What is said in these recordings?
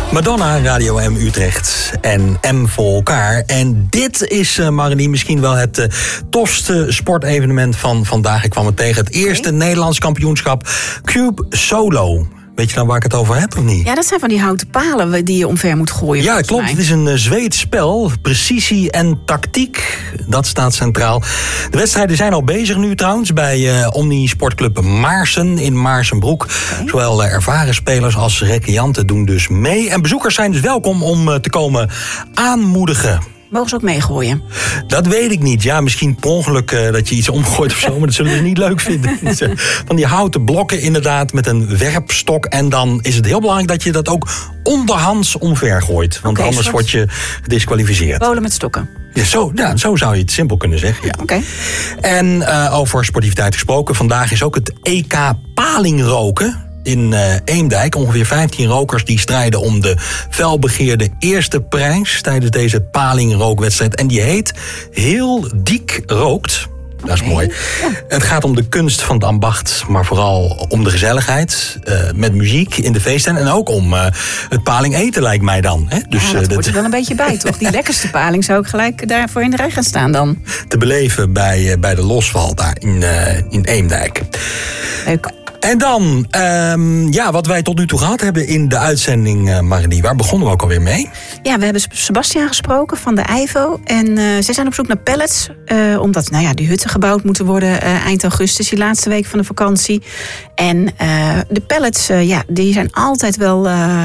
Madonna, Radio M Utrecht en M voor elkaar. En dit is, Marilien, misschien wel het tofste sportevenement van vandaag. Ik kwam het tegen. Het eerste Nederlands kampioenschap Cube Solo. Weet je dan waar ik het over heb, of niet? Ja, dat zijn van die houten palen die je omver moet gooien. Ja, klopt. Mij. Het is een Zweeds spel. Precisie en tactiek, dat staat centraal. De wedstrijden zijn al bezig nu trouwens bij Omnisportclub Maarsen in Maarsenbroek. Okay. Zowel ervaren spelers als recreanten doen dus mee. En bezoekers zijn dus welkom om te komen aanmoedigen. Mogen ze ook meegooien? Dat weet ik niet. Ja, misschien per ongeluk dat je iets omgooit of zo, maar dat zullen ze niet leuk vinden. Van die houten blokken inderdaad met een werpstok. En dan is het heel belangrijk dat je dat ook onderhands omver gooit. Want anders word je gedisqualificeerd. Bowlen met stokken. Ja, zo zou je het simpel kunnen zeggen. Ja. Okay. En over sportiviteit gesproken. Vandaag is ook het EK palingroken in Eemdijk. Ongeveer 15 rokers die strijden om de felbegeerde eerste prijs tijdens deze palingrookwedstrijd. En die heet Heel Diek Rookt. Dat is mooi. Ja. Het gaat om de kunst van het ambacht, maar vooral om de gezelligheid. Met muziek in de feesten en ook om het paling eten, lijkt mij dan. Hè? Dus, dat hoort er wel een beetje bij, toch? Die lekkerste paling zou ik gelijk daarvoor in de rij gaan staan dan. Te beleven bij de Losval daar in Eemdijk. Leuk. En dan, wat wij tot nu toe gehad hebben in de uitzending, Marilien. Waar begonnen we ook alweer mee? Ja, we hebben Sebastiaan gesproken van de IJvo. En zij zijn op zoek naar pallets. Omdat die hutten gebouwd moeten worden eind augustus, die laatste week van de vakantie. En de pallets, die zijn altijd wel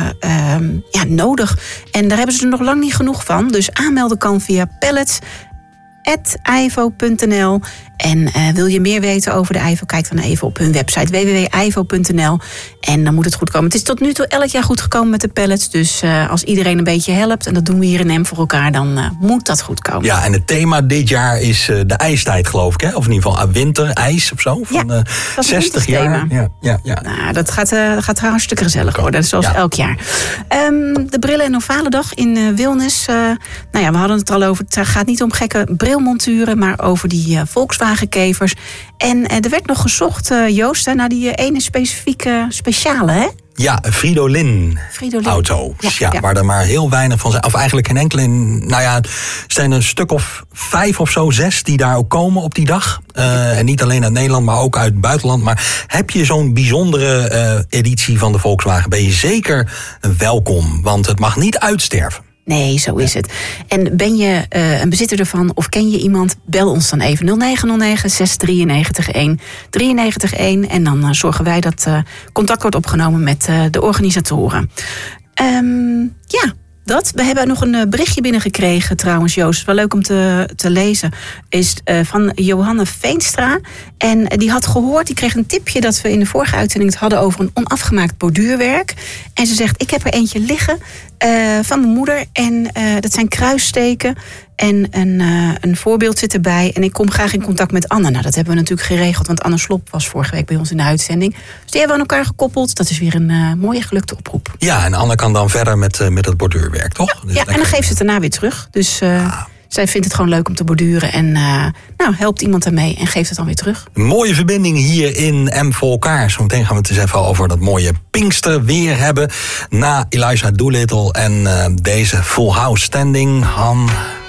nodig. En daar hebben ze er nog lang niet genoeg van. Dus aanmelden kan via pallets@ivo.nl. En wil je meer weten over de IJvo, kijk dan even op hun website www.ivo.nl. En dan moet het goed komen. Het is tot nu toe elk jaar goed gekomen met de pallets. Dus als iedereen een beetje helpt, en dat doen we hier in M voor elkaar, dan moet dat goed komen. Ja, en het thema dit jaar is de ijstijd, geloof ik, hè? Of in ieder geval winter, ijs of zo. Van dat is 60 jaar. Ja. Nou, dat gaat hartstikke gezellig worden, zoals elk jaar. De Brillen- en Ovalendag in Wilnis. We hadden het al over, het gaat niet om gekke brilmonturen, maar over die Volkswagenkevers. En er werd nog gezocht, Joost, naar die ene speciale, hè? Ja, Fridolin auto. Ja, waar er maar heel weinig van zijn. Of eigenlijk geen enkele. Er zijn een stuk of 5 of zo, 6 die daar ook komen op die dag. En niet alleen uit Nederland, maar ook uit het buitenland. Maar heb je zo'n bijzondere editie van de Volkswagen, ben je zeker welkom. Want het mag niet uitsterven. Nee, zo is het. En ben je een bezitter ervan of ken je iemand? Bel ons dan even 0909 693 1 en dan zorgen wij dat contact wordt opgenomen met de organisatoren. We hebben nog een berichtje binnengekregen trouwens, Joost. Wel leuk om te lezen. Is van Johanne Veenstra. En die had gehoord, die kreeg een tipje dat we in de vorige uitzending het hadden over een onafgemaakt borduurwerk. En ze zegt, ik heb er eentje liggen van mijn moeder. En dat zijn kruissteken. En een voorbeeld zit erbij. En ik kom graag in contact met Anne. Nou, dat hebben we natuurlijk geregeld. Want Anne Slop was vorige week bij ons in de uitzending. Dus die hebben we aan elkaar gekoppeld. Dat is weer een mooie gelukte oproep. Ja, en Anne kan dan verder met het borduurwerk, toch? Ja, dus en dan geeft ze het daarna weer terug. Dus zij vindt het gewoon leuk om te borduren. En helpt iemand daarmee en geeft het dan weer terug. Een mooie verbinding hier in M voor elkaar. Zometeen gaan we het eens even over dat mooie Pinksterweer hebben. Na Elijah Doolittle en deze Full House Standing. Han...